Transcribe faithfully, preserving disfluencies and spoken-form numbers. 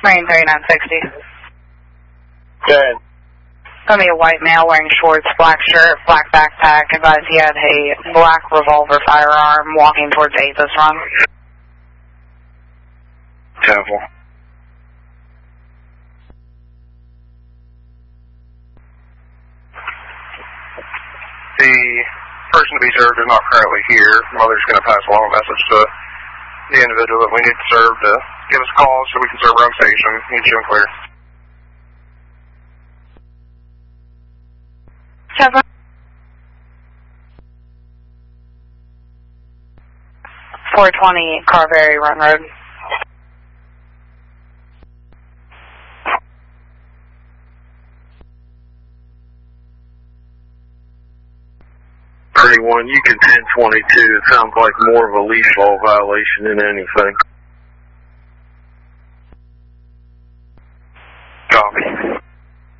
Marine thirty-nine sixty. Good. Gonna be a white male wearing shorts, black shirt, black backpack. Advised he had a black revolver firearm walking towards eighth run. Careful. The person to be served is not currently here. Mother's going to pass along a message to the individual that we need to serve to give us a call so we can serve our own station. Need you and clear. Chevron. four twenty Carberry Run Road. thirty-one, you can ten twenty-two. It sounds like more of a leash law violation than anything. Copy.